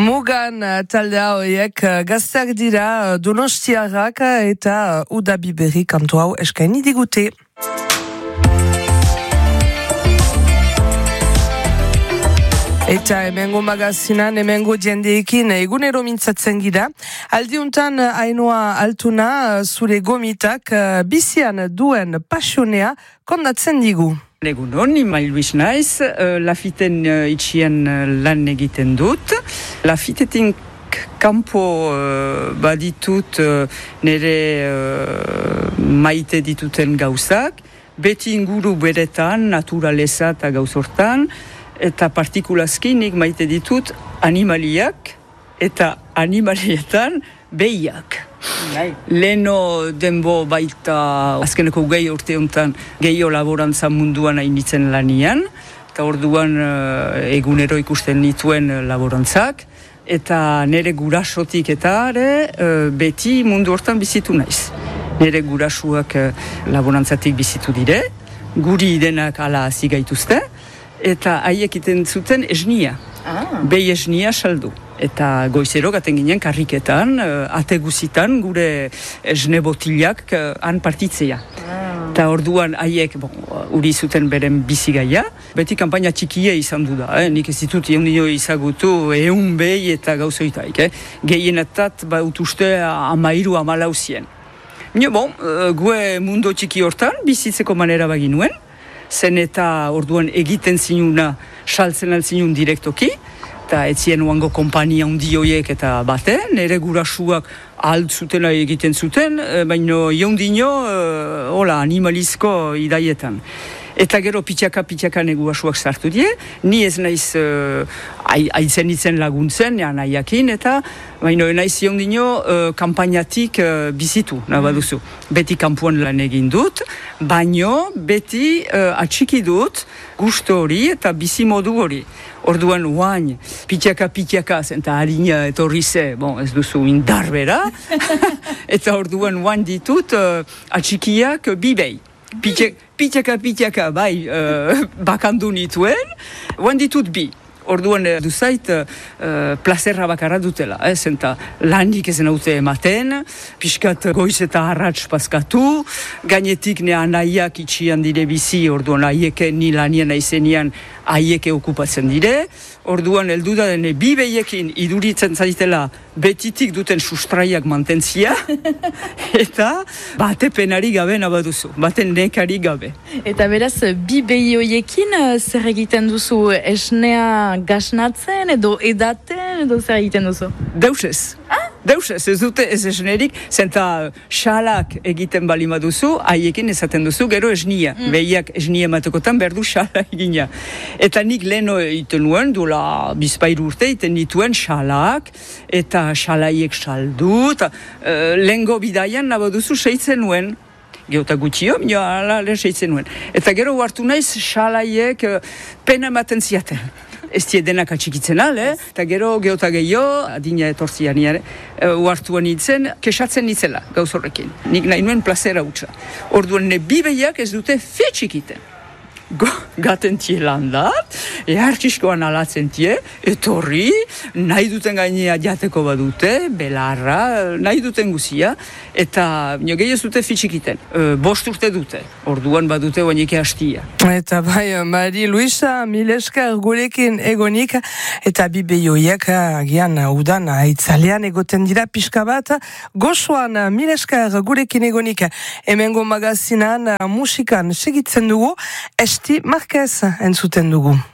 Mugan taldea horiek gazteak dira Donostiarrak eta Uda Biberri kantu hau eskaini digute. Eta hemengo magazinan, hemengo jendeekin egunero mintzatzen gira. Aldiuntan Ainhoa Altuna zure gomitak bizian duen pasionea kondatzen digu. Egunon, Mailbis naiz, Lafiten itxien lan egiten dut. Lafitetin kanpo baditut nire maite dituten gauzak, beti inguru beretan, naturaleza eta gauzortan, eta partikulazki nik maite ditut animaliak eta animalietan behiak. Leno denbo baita azkeneko gehi urte honetan gehiago laborantza munduan hainitzen lanian, eta orduan egunero ikusten nituen laborantzak, eta nire gurasotik eta beti mundu hortan bizitu naiz. Nire gurasuak laborantzatik bizitu dire, guri denak ala hasi gaituzte, eta haiek iten zuten esnia, behi esnia saldu. Eta goizero gaten ginen karriketan, ateguzitan gure esne botilak han partitzea. Eta orduan haiek uri zuten beren bizigaia, beti kanpaina txikia izan du da, nik ez ditut eundio izagutu eun behi eta gauzoitaik, gehienetat utuste 13-14. Gue mundo txiki hortan bizitzeko manera baginuen, zen eta orduan egiten zinuna, saltzen altzinun direktoki, eta etzien oango kompania hundioiek eta bate, nire gurasuak altzutela egiten zuten, baina jaundino animalizko idaietan. Eta gero pitxaka negurasuak sartu die, ni ez naiz aitzen itzen laguntzen, nahiakin, eta baina naiz jaundino kampainatik bizitu, nabaduzu. Beti kanpuan lan egin dut, baina beti atxiki dut gusto hori eta bizimodu hori. Orduan oain, pitxaka zenta harina etorri ze, ez duzu indarbera, eta orduan oain ditut atxikiak bibei. Pitxaka, bai, bakandu nituen, oain ditut bi. Orduan duzait plazerra bakarra dutela, zenta lanik ezen haute ematen, pixkat goiz eta harratz paskatu, gainetik ne anaiak itxian dire bizi, orduan haieke ni lanien aizenian haieke okupatzen dire, orduan heldu da dene bi behiekin iduritzen zaitela betitik duten sustraiak mantentzia, eta bate penari gabe nabaduzu, baten nekari gabe. Eta beraz, bi behioiekin zer egiten duzu, esnea gasnatzen edo edaten edo zer egiten duzu? Deus ez dute ez esnerik, zenta xalak egiten balima duzu, haiekin esaten duzu, gero esnia. Behiak esnia ematekotan behar du xala egina. Eta nik leheno egiten nuen, duela bizpairu urte, egiten dituen xalak, eta xalaiek saldu, eta lehengo bidaian nabaduzu seitzen nuen. Geota gutxio, ala seitzen nuen. Eta gero hartu naiz xalaiek pena ematen ziaten. Ez denak atxikitzen eta gero geota gehiago, adina etortzian uartuan nintzen, kesatzen nintzela gauz horrekin. Nik nahi nuen plazera utza. Orduan bi behiak ez dute fetxikiten. Gaten tie landat, hartxiskoan alatzen tie, etorri, nahi duten gainea jateko badute, belarra, nahi duten guzia, eta gehi ez dute fitxikiten, 5 urte dute, orduan badute oainike hastia. Eta bai, Mari Luisa, mileskar gurekin egonik, eta bi behioiek agian udan aitzalean egoten dira pixka bat, gozoan mileskar gurekin egonik, hemengo magazinan musikan segitzen dugu, Esti Marquez entzuten dugu.